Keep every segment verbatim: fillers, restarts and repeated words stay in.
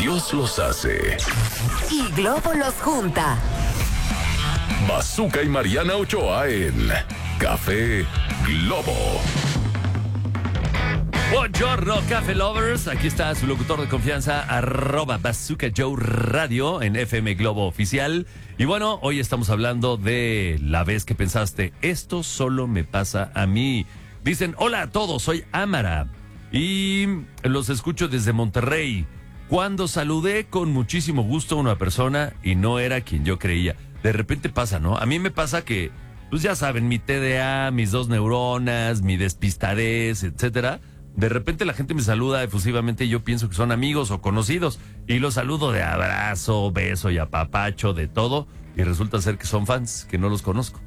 Dios los hace. Y Globo los junta. Bazooka y Mariana Ochoa en Café Globo. Buongiorno, Café Lovers. Aquí está su locutor de confianza, arroba Bazooka Joe Radio en F M Globo Oficial. Y bueno, hoy estamos hablando de la vez que pensaste, esto solo me pasa a mí. Dicen, hola a todos, soy Amara y los escucho desde Monterrey. Cuando saludé con muchísimo gusto a una persona y no era quien yo creía. De repente pasa, ¿no? A mí me pasa que, pues ya saben, mi T D A, mis dos neuronas, mi despistadez, etcétera. De repente la gente me saluda efusivamente y yo pienso que son amigos o conocidos. Y los saludo de abrazo, beso y apapacho, de todo. Y resulta ser que son fans, que no los conozco.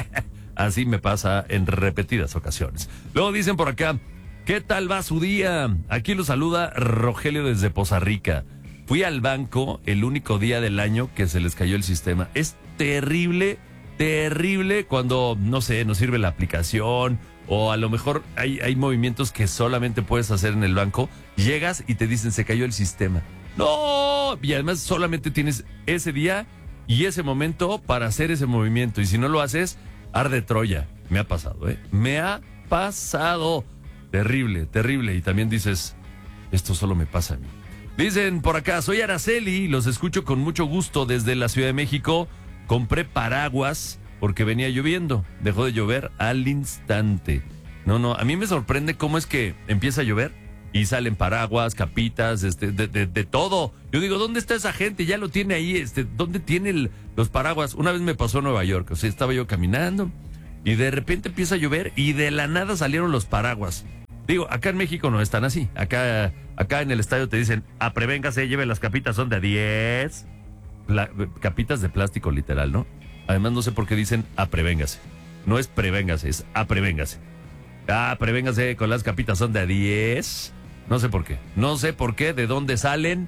Así me pasa en repetidas ocasiones. Luego dicen por acá, ¿qué tal va su día? Aquí lo saluda Rogelio desde Poza Rica. Fui al banco el único día del año que se les cayó el sistema. Es terrible, terrible cuando, no sé, no sirve la aplicación o a lo mejor hay, hay movimientos que solamente puedes hacer en el banco. Llegas y te dicen, se cayó el sistema. ¡No! Y además solamente tienes ese día y ese momento para hacer ese movimiento. Y si no lo haces, arde Troya. Me ha pasado, ¿eh? Me ha pasado. Terrible, terrible. Y también dices, esto solo me pasa a mí. Dicen por acá, soy Araceli, los escucho con mucho gusto desde la Ciudad de México. Compré paraguas porque venía lloviendo. Dejó de llover al instante. No, no, a mí me sorprende cómo es que empieza a llover y salen paraguas, capitas, este, de, de, de todo. Yo digo, ¿dónde está esa gente? Ya lo tiene ahí, este, ¿dónde tiene el, los paraguas? Una vez me pasó en Nueva York, o sea, estaba yo caminando y de repente empieza a llover y de la nada salieron los paraguas. Digo, acá en México no están así. Acá, acá en el estadio te dicen, aprevéngase, lleve las capitas, son de diez. Pla- capitas de plástico literal, ¿no? Además no sé por qué dicen aprevéngase. No es prevéngase, es aprevéngase. Aprevéngase con las capitas, son de diez. No sé por qué. No sé por qué, de dónde salen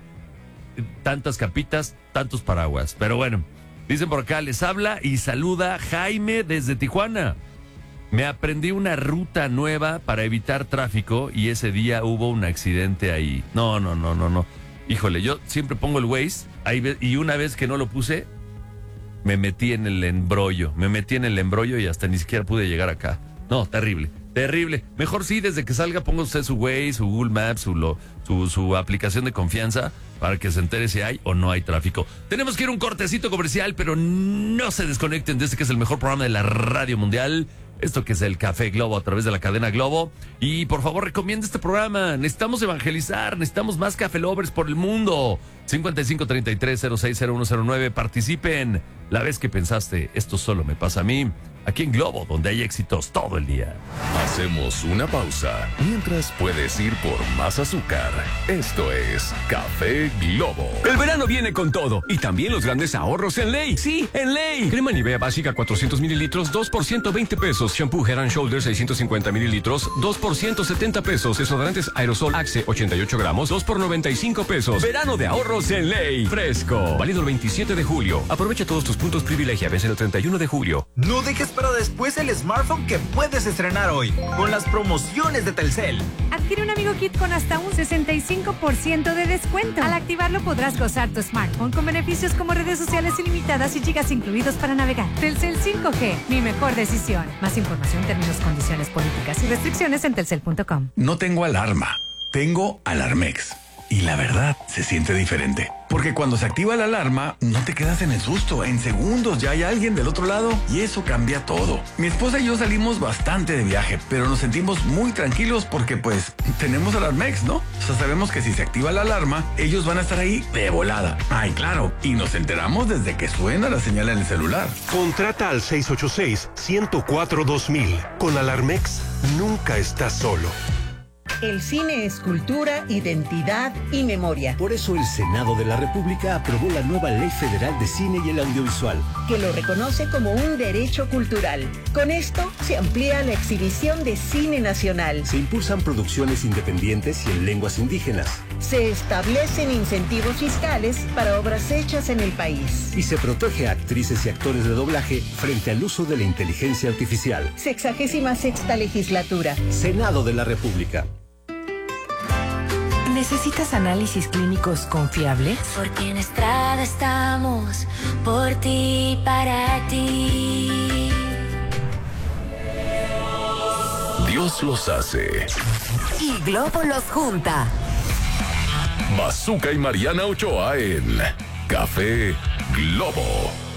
tantas capitas, tantos paraguas. Pero bueno, dicen por acá, les habla y saluda Jaime desde Tijuana. Me aprendí una ruta nueva para evitar tráfico y ese día hubo un accidente ahí. No, no, no, no, no. Híjole, yo siempre pongo el Waze ahí, y una vez que no lo puse, me metí en el embrollo. Me metí en el embrollo y hasta ni siquiera pude llegar acá. No, terrible, terrible. Mejor sí, desde que salga ponga usted su Waze, su Google Maps, su, lo, su, su aplicación de confianza para que se entere si hay o no hay tráfico. Tenemos que ir a un cortecito comercial, pero no se desconecten de este que es el mejor programa de la radio mundial. Esto que es el Café Globo a través de la cadena Globo. Y por favor recomienda este programa. Necesitamos evangelizar, necesitamos más Café Lovers por el mundo. cincuenta y cinco treinta y tres cero seis cero uno cero nueve. Participen. La vez que pensaste, esto solo me pasa a mí. Aquí en Globo, donde hay éxitos todo el día. Hacemos una pausa. Mientras puedes ir por más azúcar. Esto es Café Globo. El verano viene con todo. Y también los grandes ahorros en Ley. Sí, en Ley. Crema Nivea básica cuatrocientos mililitros, dos por ciento veinte pesos. Shampoo Head and Shoulders seiscientos cincuenta mililitros, dos por ciento setenta pesos. Desodorantes Aerosol Axe ochenta y ocho gramos, dos por noventa y cinco pesos. Verano de ahorros en Ley. Fresco. Válido el veintisiete de julio. Aprovecha todos tus puntos privilegia. Vence el treinta y uno de julio. No dejes para después el smartphone que puedes estrenar hoy con las promociones de Telcel. Adquiere un Amigo Kit con hasta un sesenta y cinco por ciento de descuento. Al activarlo podrás gozar tu smartphone con beneficios como redes sociales ilimitadas y gigas incluidos para navegar. Telcel cinco G, mi mejor decisión. Más información, términos, condiciones, políticas y restricciones en telcel punto com. No tengo alarma, tengo Alarmex. Y la verdad, se siente diferente. Porque cuando se activa la alarma, no te quedas en el susto. En segundos ya hay alguien del otro lado y eso cambia todo. Mi esposa y yo salimos bastante de viaje, pero nos sentimos muy tranquilos porque pues tenemos Alarmex, ¿no? O sea, sabemos que si se activa la alarma, ellos van a estar ahí de volada. Ay, claro. Y nos enteramos desde que suena la señal en el celular. Contrata al seis ocho seis, uno cero cuatro, dos mil. Con Alarmex, nunca estás solo. El cine es cultura, identidad y memoria. Por eso el Senado de la República aprobó la nueva Ley Federal de Cine y el Audiovisual, que lo reconoce como un derecho cultural. Con esto se amplía la exhibición de cine nacional. Se impulsan producciones independientes y en lenguas indígenas. Se establecen incentivos fiscales para obras hechas en el país. Y se protege a actrices y actores de doblaje frente al uso de la inteligencia artificial. Sexagésima sexta legislatura. Senado de la República. Necesito ¿Necesitas análisis clínicos confiables? Porque en Estrada estamos por ti, para ti. Dios los hace. Y Globo los junta. Bazooka y Mariana Ochoa en Café Globo.